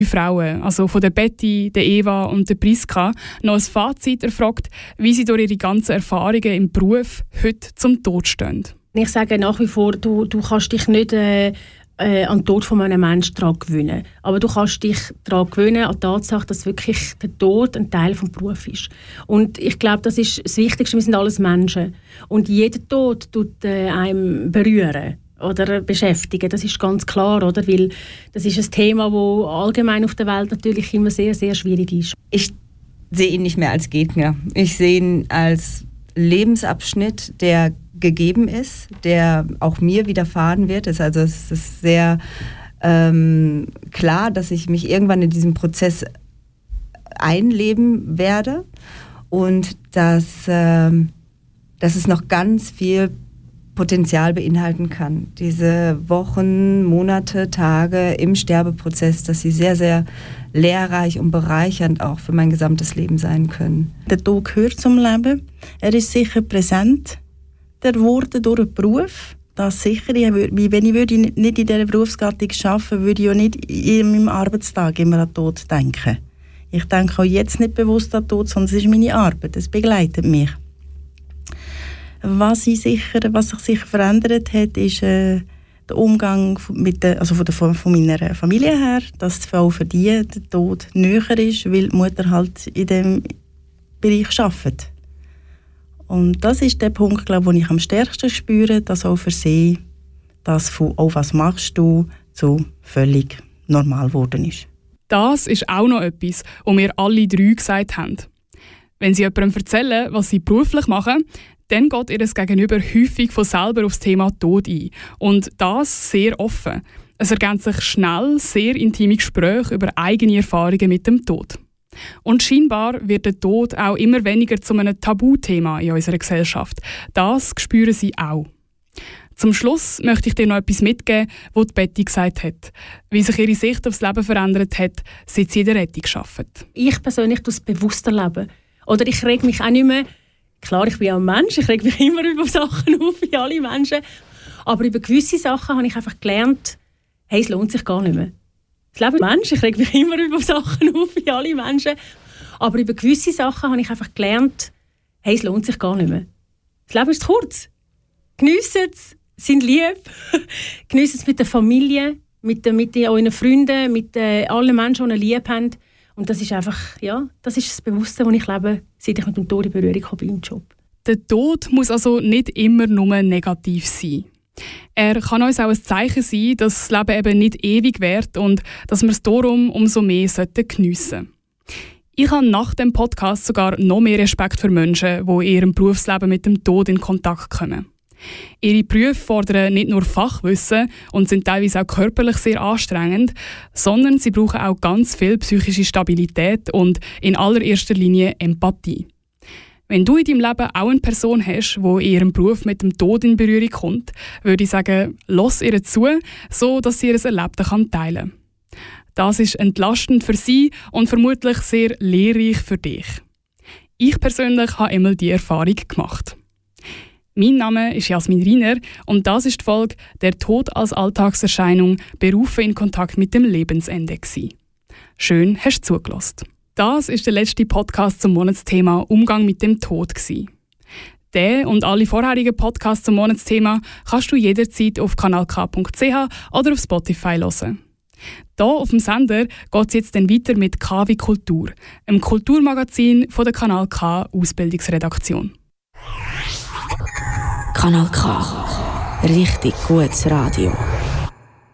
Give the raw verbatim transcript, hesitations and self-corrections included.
Frauen, also von der Betty, der Eva und der Priska, noch ein Fazit erfragt, wie sie durch ihre ganzen Erfahrungen im Beruf heute zum Tod stehen. Ich sage nach wie vor, du, du kannst dich nicht äh, äh, an den Tod von einem Menschen daran gewöhnen. Aber du kannst dich daran gewöhnen, an die Tatsache, dass wirklich der Tod ein Teil des Berufs ist. Und ich glaube, das ist das Wichtigste, wir sind alles Menschen. Und jeder Tod tut äh, einem berühren oder beschäftigen, das ist ganz klar, oder? Weil das ist ein Thema, das allgemein auf der Welt natürlich immer sehr, sehr schwierig ist. Ich sehe ihn nicht mehr als Gegner. Ich sehe ihn als Lebensabschnitt, der gegeben ist, der auch mir widerfahren wird. Also es ist sehr ähm, klar, dass ich mich irgendwann in diesem Prozess einleben werde und dass, ähm, dass es noch ganz viel Potenzial beinhalten kann. Diese Wochen, Monate, Tage im Sterbeprozess, dass sie sehr, sehr lehrreich und bereichernd auch für mein gesamtes Leben sein können. Der Tod gehört zum Leben. Er ist sicher präsent geworden durch den Beruf. Das sicher. Ich würde, wenn ich würde nicht in dieser Berufsgattung arbeiten würde, würde ich auch nicht in meinem Arbeitstag immer an den Tod denken. Ich denke auch jetzt nicht bewusst an den Tod, sondern es ist meine Arbeit. Es begleitet mich. Was, ich sicher, was sich sicher verändert hat, ist äh, der Umgang mit der, also von, der, von meiner Familie her, dass die Frau für die der Tod näher ist, weil die Mutter halt in diesem Bereich arbeitet. Und das ist der Punkt, glaube ich, den ich am stärksten spüre, dass auch für sie das von «Oh, was machst du?» so völlig normal geworden ist. Das ist auch noch etwas, was wir alle drei gesagt haben. Wenn sie jemandem erzählen, was sie beruflich machen, dann geht ihr das Gegenüber häufig von selber auf das Thema Tod ein. Und das sehr offen. Es ergänzen sich schnell sehr intime Gespräche über eigene Erfahrungen mit dem Tod. Und scheinbar wird der Tod auch immer weniger zu einem Tabuthema in unserer Gesellschaft. Das spüren sie auch. Zum Schluss möchte ich dir noch etwas mitgeben, was die Betty gesagt hat. Wie sich ihre Sicht aufs Leben verändert hat, seit sie in der Rettung arbeitet. Ich persönlich tue es bewusster leben. Oder ich reg mich auch nicht mehr. Klar, ich bin auch ein Mensch, ich reg mich immer über Sachen auf, wie alle Menschen. Aber über gewisse Sachen habe ich einfach gelernt, hey, es lohnt sich gar nicht mehr. Das Leben ist ein Mensch, ich reg mich immer über Sachen auf, wie alle Menschen. Aber über gewisse Sachen habe ich einfach gelernt, hey, es lohnt sich gar nicht mehr. Das Leben ist zu kurz. Geniessen es, sind lieb, geniessen es mit der Familie, mit, mit euren Freunden, mit äh, allen Menschen, die ihr lieb habt. Und das ist einfach, ja, das ist das Bewusstsein, das ich lebe, seit ich mit dem Tod in Berührung komme im Job. Der Tod muss also nicht immer nur negativ sein. Er kann uns auch ein Zeichen sein, dass das Leben eben nicht ewig währt und dass wir es darum umso mehr geniessen sollten. Ich habe nach dem Podcast sogar noch mehr Respekt für Menschen, die in ihrem Berufsleben mit dem Tod in Kontakt kommen. Ihre Berufe fordern nicht nur Fachwissen und sind teilweise auch körperlich sehr anstrengend, sondern sie brauchen auch ganz viel psychische Stabilität und in allererster Linie Empathie. Wenn du in deinem Leben auch eine Person hast, die in ihrem Beruf mit dem Tod in Berührung kommt, würde ich sagen, lass ihr zu, so dass sie ihr Erlebte teilen kann. Das ist entlastend für sie und vermutlich sehr lehrreich für dich. Ich persönlich habe einmal diese Erfahrung gemacht. Mein Name ist Jasmin Riner und das ist die Folge «Der Tod als Alltagserscheinung – Berufe in Kontakt mit dem Lebensende» gewesen. Schön, hast du zugelassen. Das ist der letzte Podcast zum Monatsthema «Umgang mit dem Tod» gewesen. Den und alle vorherigen Podcasts zum Monatsthema kannst du jederzeit auf kanal k punkt c h oder auf Spotify hören. Hier auf dem Sender geht es jetzt dann weiter mit «K wie Kultur», einem Kulturmagazin von der Kanal K Ausbildungsredaktion. Kanal K. Richtig gutes Radio.